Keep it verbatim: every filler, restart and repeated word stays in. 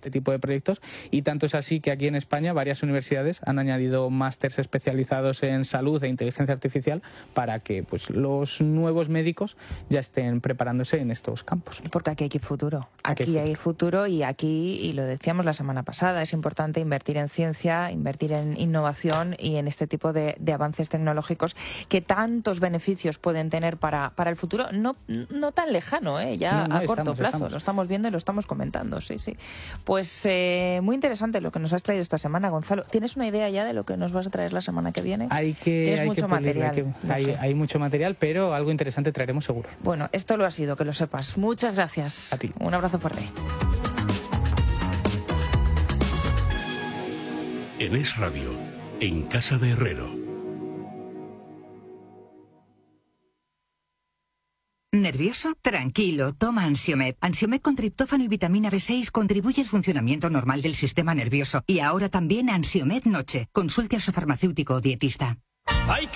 este tipo de proyectos, y tanto es así que aquí en España varias universidades han añadido másters especializados en salud e inteligencia artificial para que pues los nuevos médicos ya estén preparándose en estos campos. Porque aquí hay futuro. Aquí Aquí hay hay futuro y aquí, y lo decíamos la semana pasada, es importante invertir en ciencia, invertir en innovación y en este tipo de, de avances tecnológicos que tantos beneficios pueden tener para, para el futuro, no, no tan lejano, ¿eh? ya no, no, a corto estamos, plazo. Estamos. Lo estamos viendo y lo estamos comentando, sí, sí. Pues eh, muy interesante lo que nos has traído esta semana, Gonzalo. ¿Tienes una idea ya de lo que nos vas a traer la semana que viene? Hay que, Tienes hay mucho que pulir, material. Hay, que, hay, hay mucho material, pero algo interesante traeremos seguro. Bueno, esto lo ha sido, que lo sepas. Muchas gracias. A ti. Un abrazo fuerte. En Es Radio, en Casa de Herrero. ¿Nervioso? Tranquilo, toma Ansiomed. Ansiomed con triptófano y vitamina B seis contribuye al funcionamiento normal del sistema nervioso. Y ahora también Ansiomed Noche. Consulte a su farmacéutico o dietista. ¡Hay